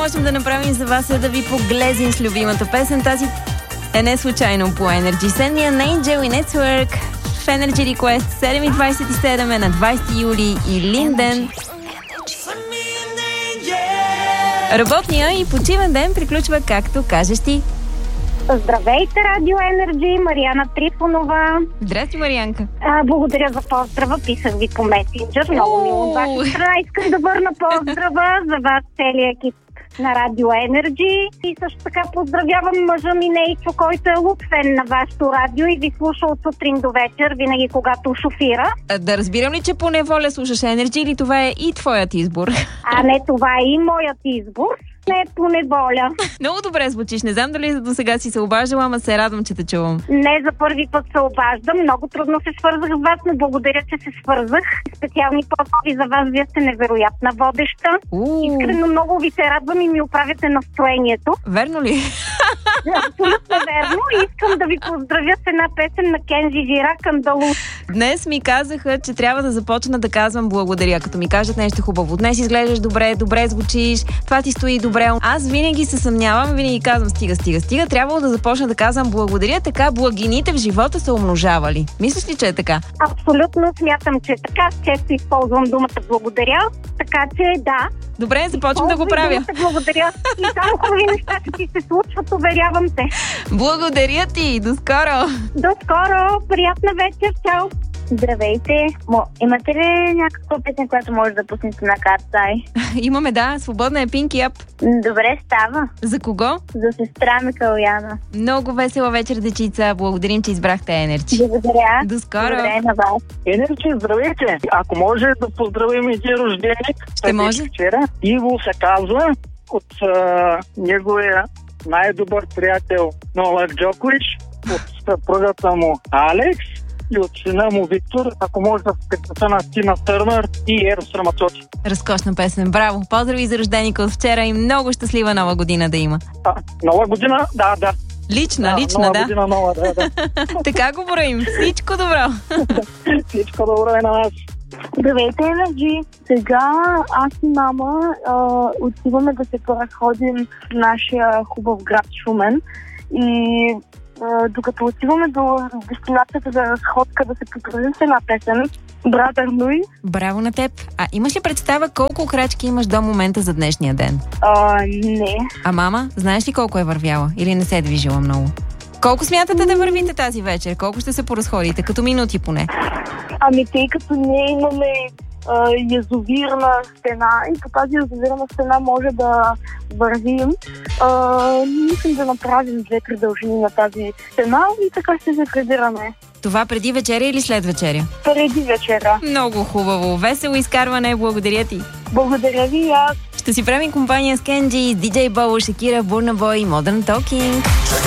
можем да направим за вас е да ви поглезим с любимата песен. Тази е не случайно по Energy. Send me an angel in Network в Energy Request 7:27 е на 20 юли и Линден. Работния и почивен ден приключва както кажеш ти. Здравейте, Радио Енерджи, Мариана Трифонова. Здрасти, Марианка. Благодаря за поздрава, писах ви по месенджер. Много мило от ваша страна. Искам да върна поздрава за вас, целият екип на Радио Енерджи. И също така поздравявам мъжа ми Нейчо, който е луд фен на вашето радио и ви слуша от сутрин до вечер, винаги когато шофира. Да разбирам ли, че по неволя слушаш Енерджи или това е и твоят избор? А не, това е и моят избор. Не по неволя. Много добре звучиш. Не знам дали до сега си се обаждала, ама се радвам, че те чувам. Не за първи път се обаждам. Много трудно се свързах с вас, но благодаря, че се свързах. Специални поздрави за вас. Вие сте невероятна водеща. Искрено много ви се радвам и ми оправяте настроението. Верно ли? Абсолютно верно. Искам да ви поздравя с една песен на Кенджи Жира Кандалу. Днес ми казаха, че трябва да започна да казвам благодаря, като ми кажат нещо хубаво. Днес изглеждаш добре, добре звучиш, това ти стои добре. Аз винаги се съмнявам, винаги казвам стига. Трябвало да започна да казвам благодаря, така благините в живота са умножавали. Мислиш ли, че е така? Абсолютно смятам, че е така. Често използвам думата благодаря, така че да. Добре, започвам да го правя. Благодаря. И само хубави неща ще ти се случват, уверявам те. Благодаря ти. До скоро. До скоро. Приятна вечер. Чао. Здравейте. Имате ли някаква песен, която може да пуснете на Катсай? Имаме, да. Свободна е Pinky Up. Добре, става. За кого? За сестра ми Каляна. Много весела вечер, дечица. Благодарим, че избрахте Energy. Благодаря. До скоро. Добре на вас. Energy, здравейте. Ако може да поздравим един рожденик. Ще може. Вчера. Иво се казва от неговия най-добър приятел Новак Джокович, от съпругата му Алекс и от сина му Виктор, ако може да спектата на Тина Търнър и Ерос Рамацоти. Разкошна песен, браво! Поздрави за рожденика от вчера и много щастлива нова година да има. Нова година, да. Лична, нова да. Година, нова, да. Така го броим. Всичко добро! Всичко добро е на нас. Здравейте, Енерджи! Сега аз и мама отиваме да се разходим в нашия хубав град Шумен и докато отиваме до дестинацията за разходка да се поздравим с една песен, Братър Луи. Браво на теб! А имаш ли представа колко крачки имаш до момента за днешния ден? Не. А мама, знаеш ли колко е вървяла? Или не се е движила много? Колко смятате да вървите тази вечер? Колко ще се поразходите? Като минути поне? Ами тъй като ние имаме язовирна стена и по тази язовирна стена може да вървим. Мислим да направим 2-3 дължини на тази стена и така ще се прибираме. Това преди вечеря или след вечеря? Преди вечеря. Много хубаво. Весело изкарване. Благодаря ти. Благодаря ви и аз. Ще си правим компания с Кенджи, DJ Bow, Шакира, Бурна Бой и Modern Talking.